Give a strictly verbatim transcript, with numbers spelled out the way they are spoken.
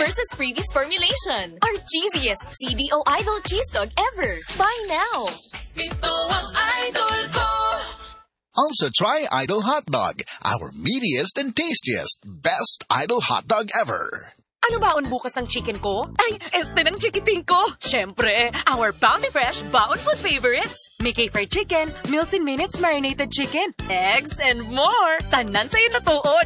versus previous formulation. Our cheesiest C D O Idol cheese dog ever. Buy now. Ito ang idol ko. Also try Idol Hot Dog, our meatiest and tastiest, best Idol hot dog ever. Ano baon bukas ng chicken ko? Ay, este ng chikiting ko. Siyempre, our Bounty Fresh Baon Food Favorites. Mickey Fried Chicken, Meals in Minutes Marinated Chicken, eggs, and more. Tanan sa'yo na tuon.